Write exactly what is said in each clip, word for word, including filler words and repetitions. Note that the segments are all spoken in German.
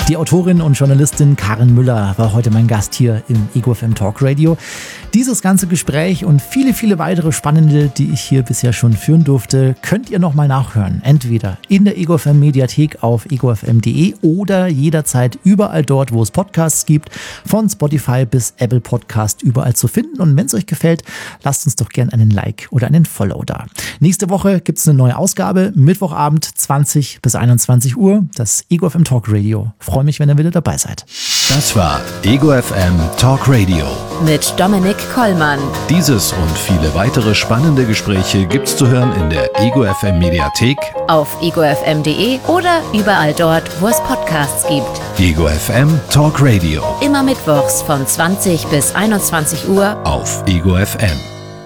Die Autorin und Journalistin Karin Müller war heute mein Gast hier im Ego F M Talk Radio. Dieses ganze Gespräch und viele, viele weitere spannende, die ich hier bisher schon führen durfte, könnt ihr nochmal nachhören. Entweder in der Ego F M Mediathek auf ego f m punkt de oder jederzeit überall dort, wo es Podcasts gibt, von Spotify bis Apple Podcast überall zu finden. Und wenn es euch gefällt, lasst uns doch gerne einen Like oder einen Follow da. Nächste Woche gibt es eine neue Ausgabe, Mittwochabend zwanzig bis einundzwanzig Uhr, das Ego F M Talk Radio. Ich freue mich, wenn ihr wieder dabei seid. Das war Ego F M Talk Radio mit Dominik Kollmann. Dieses und viele weitere spannende Gespräche gibt's zu hören in der Ego F M Mediathek, auf ego f m punkt de oder überall dort, wo es Podcasts gibt. Ego F M Talk Radio. Immer mittwochs von zwanzig bis einundzwanzig Uhr auf Ego F M.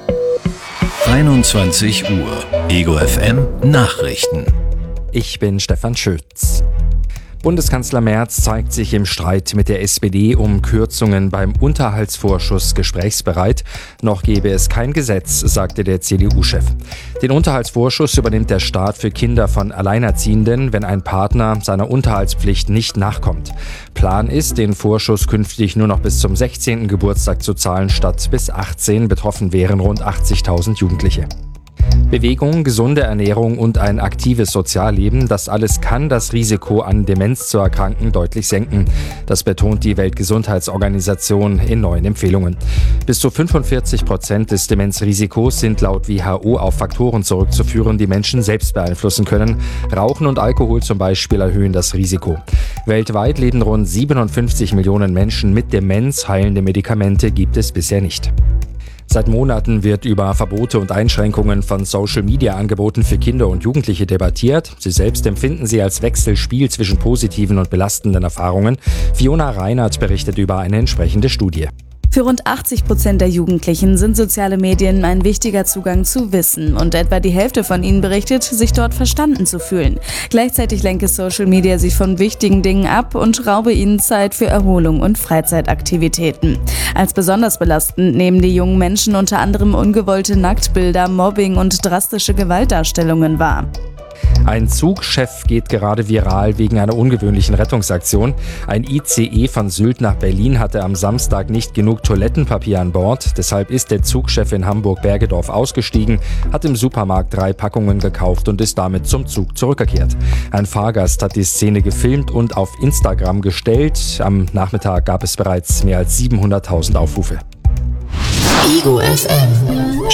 einundzwanzig Uhr. Ego F M Nachrichten. Ich bin Stefan Schütz. Bundeskanzler Merz zeigt sich im Streit mit der S P D um Kürzungen beim Unterhaltsvorschuss gesprächsbereit. Noch gebe es kein Gesetz, sagte der C D U-Chef. Den Unterhaltsvorschuss übernimmt der Staat für Kinder von Alleinerziehenden, wenn ein Partner seiner Unterhaltspflicht nicht nachkommt. Plan ist, den Vorschuss künftig nur noch bis zum sechzehnten Geburtstag zu zahlen, statt bis achtzehn. Betroffen wären rund achtzigtausend Jugendliche. Bewegung, gesunde Ernährung und ein aktives Sozialleben, das alles kann das Risiko, an Demenz zu erkranken, deutlich senken. Das betont die Weltgesundheitsorganisation in neuen Empfehlungen. Bis zu fünfundvierzig Prozent des Demenzrisikos sind laut W H O auf Faktoren zurückzuführen, die Menschen selbst beeinflussen können. Rauchen und Alkohol zum Beispiel erhöhen das Risiko. Weltweit leben rund siebenundfünfzig Millionen Menschen mit Demenz. Heilende Medikamente gibt es bisher nicht. Seit Monaten wird über Verbote und Einschränkungen von Social-Media-Angeboten für Kinder und Jugendliche debattiert. Sie selbst empfinden sie als Wechselspiel zwischen positiven und belastenden Erfahrungen. Fiona Reinhardt berichtet über eine entsprechende Studie. Für rund achtzig Prozent der Jugendlichen sind soziale Medien ein wichtiger Zugang zu Wissen und etwa die Hälfte von ihnen berichtet, sich dort verstanden zu fühlen. Gleichzeitig lenke Social Media sie von wichtigen Dingen ab und raube ihnen Zeit für Erholung und Freizeitaktivitäten. Als besonders belastend nehmen die jungen Menschen unter anderem ungewollte Nacktbilder, Mobbing und drastische Gewaltdarstellungen wahr. Ein Zugchef geht gerade viral wegen einer ungewöhnlichen Rettungsaktion. Ein I C E von Sylt nach Berlin hatte am Samstag nicht genug Toilettenpapier an Bord. Deshalb ist der Zugchef in Hamburg-Bergedorf ausgestiegen, hat im Supermarkt drei Packungen gekauft und ist damit zum Zug zurückgekehrt. Ein Fahrgast hat die Szene gefilmt und auf Instagram gestellt. Am Nachmittag gab es bereits mehr als siebenhunderttausend Aufrufe. Ego F M.